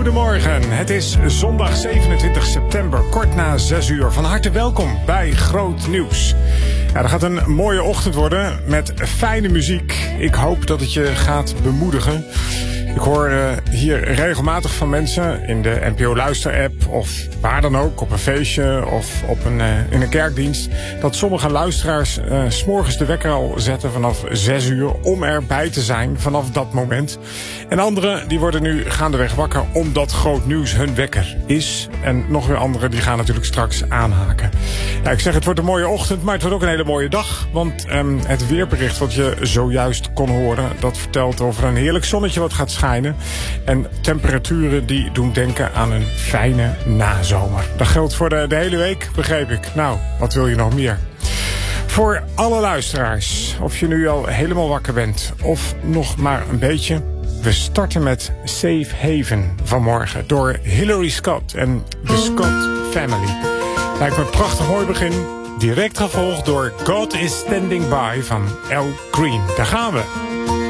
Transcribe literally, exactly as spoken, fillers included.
Goedemorgen, het is zondag zevenentwintig september, kort na zes uur. Van harte welkom bij Groot Nieuws. Ja, dat gaat een mooie ochtend worden met fijne muziek. Ik hoop dat het je gaat bemoedigen. Ik hoor uh, hier regelmatig van mensen in de N P O Luister-app of waar dan ook, op een feestje of op een, uh, in een kerkdienst, dat sommige luisteraars uh, 's morgens de wekker al zetten vanaf zes uur om erbij te zijn vanaf dat moment. En anderen die worden nu gaandeweg wakker omdat Groot Nieuws hun wekker is. En nog weer anderen die gaan natuurlijk straks aanhaken. Ja, ik zeg het wordt een mooie ochtend, maar het wordt ook een hele mooie dag. Want um, het weerbericht wat je zojuist kon horen, dat vertelt over een heerlijk zonnetje wat gaat schijnen. En temperaturen die doen denken aan een fijne nazomer. Dat geldt voor de, de hele week, begreep ik. Nou, wat wil je nog meer? Voor alle luisteraars, of je nu al helemaal wakker bent of nog maar een beetje, we starten met Safe Haven vanmorgen door Hillary Scott en The Scott Family. Lijkt me een prachtig mooi begin. Direct gevolgd door God is Standing By van Al Green. Daar gaan we.